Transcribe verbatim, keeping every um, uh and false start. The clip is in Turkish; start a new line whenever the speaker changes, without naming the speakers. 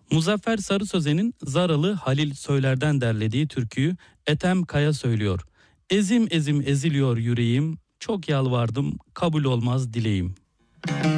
Muzaffer Sarı Sözen'in Zaralı Halil Söyler'den derlediği türküyü Ethem Kaya söylüyor. Ezim ezim eziliyor yüreğim, çok yalvardım kabul olmaz dileğim.